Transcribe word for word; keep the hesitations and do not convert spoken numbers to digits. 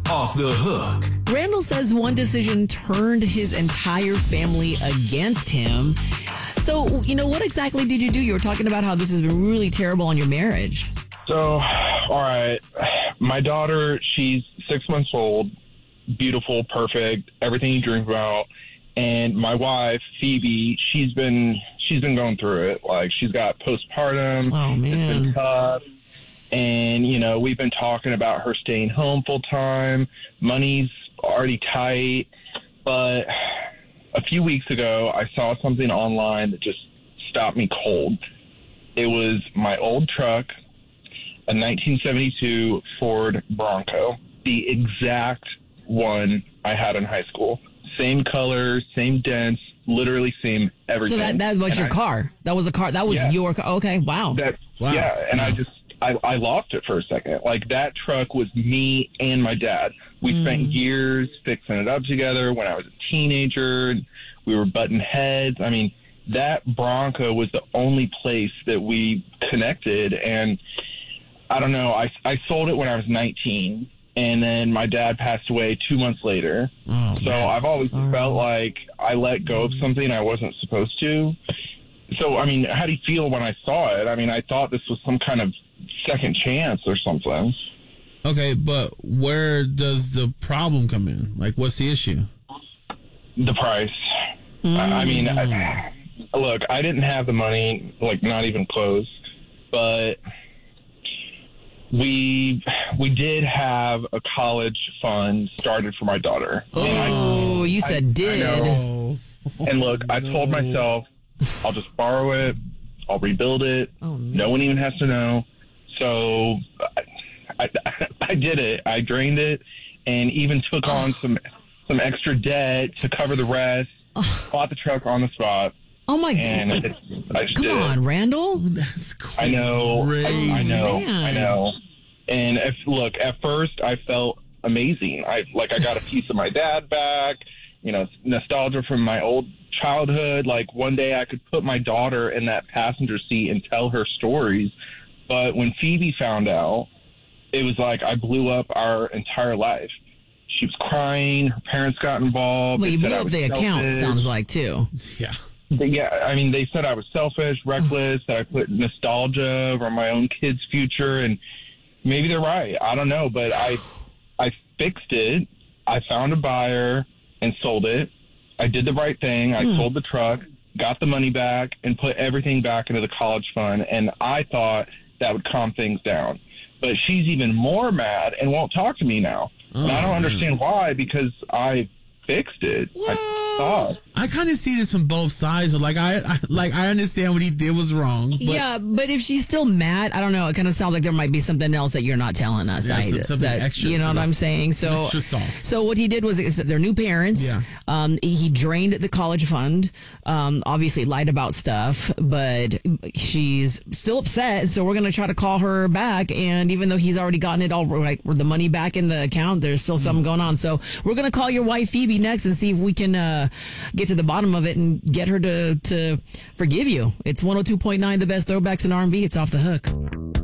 Off the Hook. Randall says one decision turned his entire family against him. So, you know, what exactly did you do? You were talking about how this has been really terrible on your marriage. So, all right, my daughter, she's six months old, beautiful, perfect, everything you dream about. And my wife, Phoebe, she's been she's been going through it. Like, she's got postpartum. Oh, man. It's been tough. And, you know, we've been talking about her staying home full time. Money's already tight. But a few weeks ago, I saw something online that just stopped me cold. It was my old truck, a nineteen seventy-two Ford Bronco, the exact one I had in high school. Same color, same dents, literally same everything. So that, that was and your I, car. That was a car. That was yeah, your car. Okay, wow. That, Wow. Yeah, and wow. I just, I, I lost it for a second. Like, that truck was me and my dad. We Mm. spent years fixing it up together when I was a teenager. We were butting heads. I mean, that Bronco was the only place that we connected. And I don't know, I, I sold it when I was nineteen. And then my dad passed away two months later. Oh, so man. I've always Sorry. felt like I let go of something I wasn't supposed to. So, I mean, how do you feel when I saw it? I mean, I thought this was some kind of second chance or something. Okay, but where does the problem come in? Like, what's the issue? The price. I, I mean, I, look, I didn't have the money, like, not even close, but we we did have a college fund started for my daughter. Oh, you said I did. know. And look, I told myself, I'll just borrow it. I'll rebuild it. Oh, man. No one even has to know. So I, I, I did it. I drained it and even took on some some extra debt to cover the rest. Bought the truck on the spot. Oh, my And God. it, I just Come did on, it. Randall. That's crazy. I know. I, I know. Man. I know. And if, look, at first I felt amazing. I like I got a piece of my dad back. You know, nostalgia from my old childhood. Like, one day I could put my daughter in that passenger seat and tell her stories. But when Phoebe found out, it was like I blew up our entire life. She was crying. Her parents got involved. Well, They you said blew I up was the account, selfish. sounds like, too. Yeah. They- Yeah, I mean, they said I was selfish, reckless, that I put nostalgia over my own kids' future, and maybe they're right. I don't know, but I, I fixed it. I found a buyer and sold it. I did the right thing. I sold the truck, got the money back, and put everything back into the college fund, and I thought that would calm things down. But she's even more mad and won't talk to me now. And I don't understand why, because I fixed it. I thought. I kind of see this from both sides. Like I, I, like I understand what he did was wrong. But Yeah, but if she's still mad, I don't know. It kind of sounds like there might be something else that you're not telling us. Yeah, I, some- something that, extra you know to what the- I'm saying? So, extra sauce. so what he did was is they're new parents. Yeah. Um, he drained the college fund. Um, obviously lied about stuff, but she's still upset. So we're gonna try to call her back. And even though he's already gotten it all like the money back in the account, there's still something going on. So we're gonna call your wife Phoebe next and see if we can uh, get to the bottom of it and get her to to forgive you. It's one oh two point nine, the best throwbacks in R and B. It's Off the Hook.